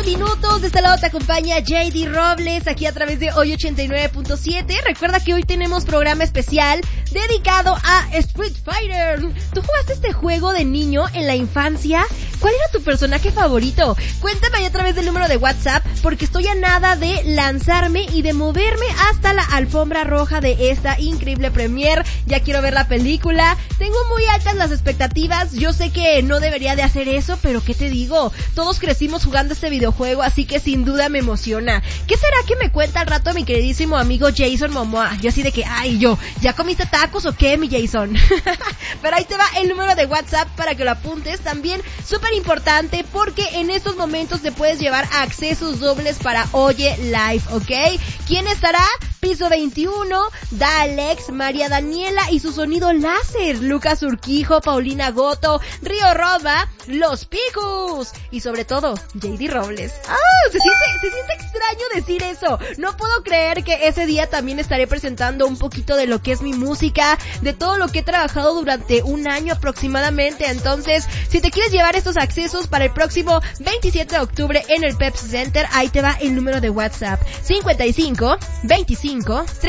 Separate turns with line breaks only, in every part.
minutos. De este lado te acompaña JD Robles, aquí a través de Hoy 89.7. Recuerda que hoy tenemos programa especial dedicado a Street Fighter. ¿Tú jugaste este juego de niño en la infancia? ¿Cuál era tu personaje favorito? Cuéntame ahí a través del número de WhatsApp, porque estoy a nada de lanzarme y de moverme hasta la alfombra roja de esta increíble premiere. Ya quiero ver la película. Tengo muy altas las expectativas. Yo sé que no debería de hacer eso, pero ¿qué te digo? Todos crecimos jugando este videojuego, así que sin duda me emociona. ¿Qué será que me cuenta al rato mi queridísimo amigo Jason Momoa? Yo así de que, ¿ya comiste tacos o qué, mi Jason? Pero ahí te va el número de WhatsApp para que lo apuntes. También súper importante, porque en estos momentos te puedes llevar accesos dobles para Oye Live, ¿ok? ¿Quién estará? Piso 21, Dalex, María Daniela y su sonido láser, Lucas Urquijo, Paulina Goto, Río Roma, Los Picus y sobre todo JD Robles. Se siente extraño decir eso. No puedo creer que ese día también estaré presentando un poquito de lo que es mi música, de todo lo que he trabajado durante un año aproximadamente. Entonces, si te quieres llevar estos accesos para el próximo 27 de octubre en el Pepsi Center, ahí te va el número de WhatsApp: 55 25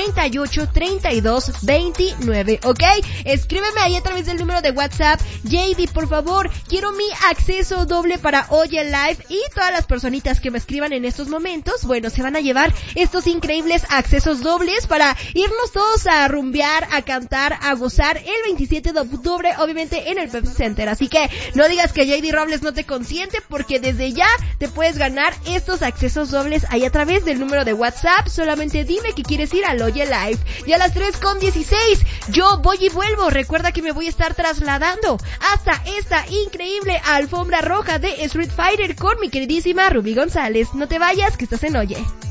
38 32 29, ¿ok? Escríbeme ahí a través del número de WhatsApp: JD, por favor, quiero mi acceso doble para Oye Live. Y todas las personitas que me escriban en estos momentos, bueno, se van a llevar estos increíbles accesos dobles para irnos todos a rumbear, a cantar, a gozar el 27 de octubre, obviamente en el Pepsi Center. Así que no digas que JD Robles no te consiente, porque desde ya te puedes ganar estos accesos dobles ahí a través del número de WhatsApp. Solamente dime que quieres ir al Oye Live. Y a las 3:16 yo voy y vuelvo. Recuerda que me voy a estar trasladando hasta esta increíble alfombra roja de Street Fighter con mi queridísima Ruby González. No te vayas, que estás en Oye.